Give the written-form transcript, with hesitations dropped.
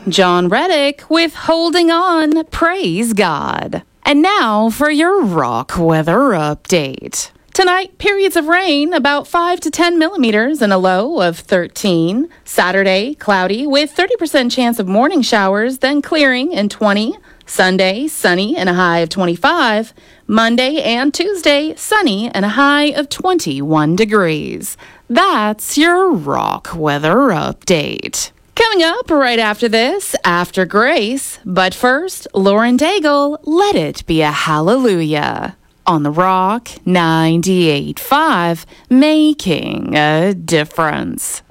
John Reddick with Holding On, Praise God. And now for your rock weather update. Tonight, periods of rain, about 5 to 10 millimeters and a low of 13. Saturday, cloudy with 30% chance of morning showers, then clearing and 20. Sunday, sunny and a high of 25. Monday and Tuesday, sunny and a high of 21 degrees. That's your rock weather update. Coming up right after this, After Grace. But first, Lauren Daigle, Let It Be a Hallelujah. On the Rock 98.5, making a difference.